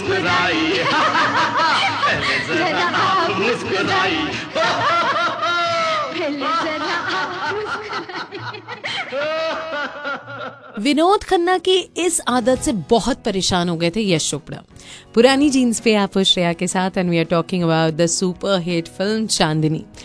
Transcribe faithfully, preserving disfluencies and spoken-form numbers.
मुस्कुराई, पहले जरा आप मुस्कुराई, पहले जरा आप मुस्कुराई। विनोद खन्ना की इस आदत से बहुत परेशान हो गए थे यश चोपड़ा। पुरानी जीन्स पे आप श्रेया के साथ, and we are talking about the super hit film Chandni.